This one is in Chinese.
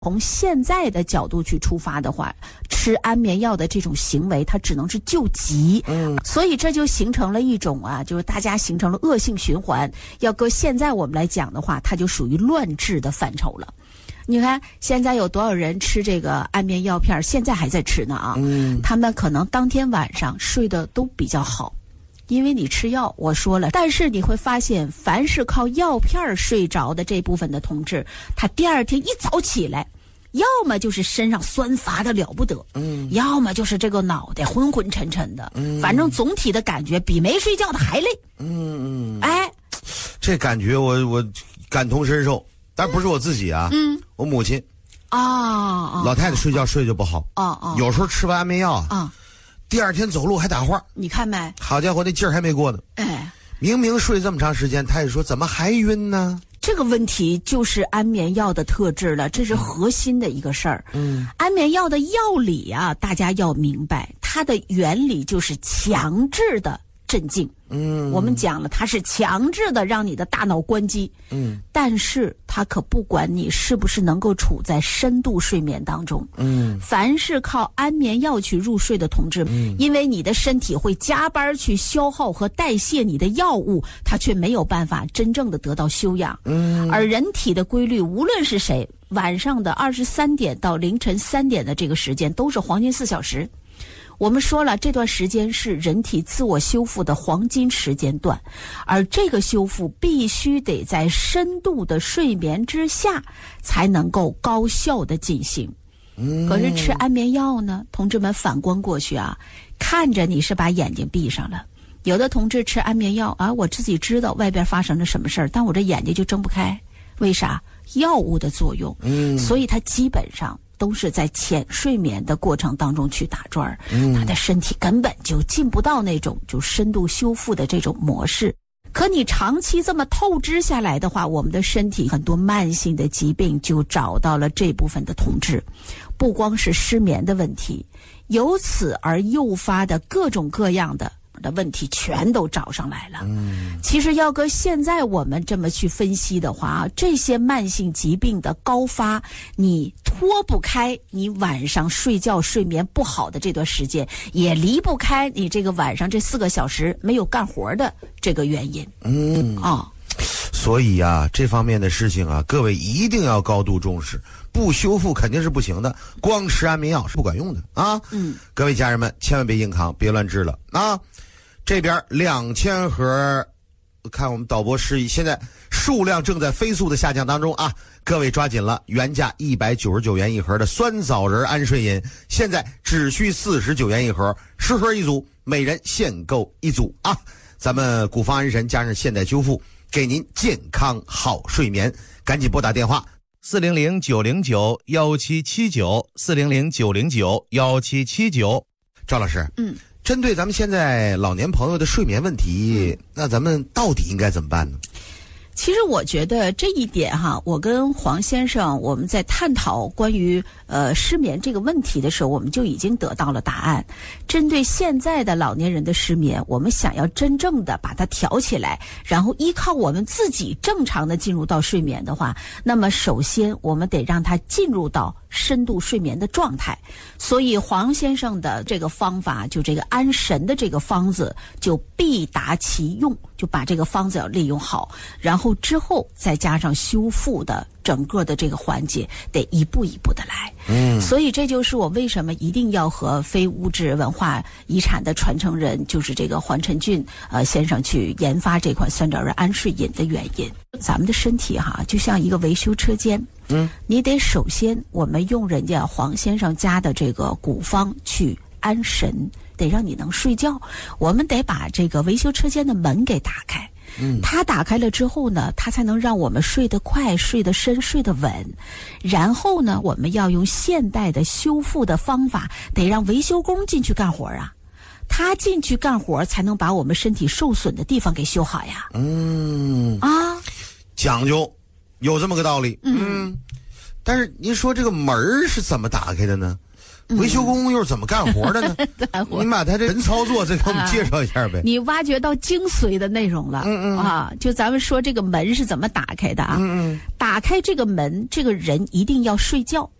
从现在的角度去出发的话，吃安眠药的这种行为，它只能是救急。所以这就形成了一种就是大家形成了恶性循环。要搁现在我们来讲的话，它就属于乱治的范畴了。你看现在有多少人吃这个安眠药片，现在还在吃呢啊？他们可能当天晚上睡得都比较好。因为你吃药，我说了，但是你会发现，凡是靠药片睡着的这部分的同志，他第二天一早起来，要么就是身上酸乏的了不得，要么就是这个脑袋昏昏沉沉的，反正总体的感觉比没睡觉的还累。 这感觉我感同身受，但不是我自己啊，我母亲老太太睡觉睡就不好，有时候吃完安眠药第二天走路还打晃， 你看没？ 好家伙，那劲儿还没过呢。明明睡这么长时间，他也说怎么还晕呢？ 这个问题就是安眠药的特质了，这是核心的一个事儿。安眠药的药理大家要明白，它的原理就是强制的镇静。我们讲了，它是强制的让你的大脑关机。但是它可不管你是不是能够处在深度睡眠当中。凡是靠安眠药去入睡的同志，因为你的身体会加班去消耗和代谢你的药物，它却没有办法真正的得到休养。而人体的规律，无论是谁，晚上的23点到凌晨3点的这个时间都是黄金4小时。我们说了，这段时间是人体自我修复的黄金时间段，而这个修复必须得在深度的睡眠之下才能够高效的进行。可是吃安眠药呢，同志们反观过去看着你是把眼睛闭上了。有的同志吃安眠药我自己知道外边发生了什么事儿，但我这眼睛就睁不开。为啥？药物的作用。所以他基本上都是在浅睡眠的过程当中去打转，他的身体根本就进不到那种就深度修复的这种模式。可你长期这么透支下来的话，我们的身体很多慢性的疾病就找到了这部分的同志，不光是失眠的问题，由此而诱发的各种各样的问题全都找上来了。其实要搁现在我们这么去分析的话，这些慢性疾病的高发，你脱不开你晚上睡觉睡眠不好的这段时间，也离不开你这个晚上这4个小时没有干活的这个原因。 所以这方面的事情各位一定要高度重视，不修复肯定是不行的，光吃安眠药是不管用的各位家人们千万别硬扛，别乱治了这边2000盒，看我们导播示意，现在数量正在飞速的下降当中各位抓紧了，原价199元一盒的酸枣仁安睡饮，现在只需49元一盒，10盒一组，每人限购一组咱们古方安神加上现代修复，给您健康好睡眠，赶紧拨打电话400-909-1779，400-909-1779。赵老师，针对咱们现在老年朋友的睡眠问题，那咱们到底应该怎么办呢？ 其实我觉得这一点我跟黄先生我们在探讨关于失眠这个问题的时候，我们就已经得到了答案。针对现在的老年人的失眠，我们想要真正的把它调起来，然后依靠我们自己正常的进入到睡眠的话，那么首先我们得让他进入到深度睡眠的状态。所以黄先生的这个方法，就这个安神的这个方子就必达其用，就把这个方子要利用好，然后之后再加上修复的整个的这个环节，得一步一步的来。所以这就是我为什么一定要和非物质文化遗产的传承人，就是这个黄晨俊先生去研发这款酸枣仁安睡饮的原因。咱们的身体就像一个维修车间，你得首先我们用人家黄先生家的这个古方去安神，得让你能睡觉，我们得把这个维修车间的门给打开。它打开了之后呢，它才能让我们睡得快、睡得深、睡得稳。然后呢，我们要用现代的修复的方法，得让维修工进去干活他进去干活才能把我们身体受损的地方给修好呀。 讲究有这么个道理。但是您说这个门是怎么打开的呢？ 维修工又是怎么干活的呢？你把他这人操作再给我们介绍一下呗。 你挖掘到精髓的内容了。就咱们说这个门是怎么打开的啊？打开这个门，这个人一定要睡觉。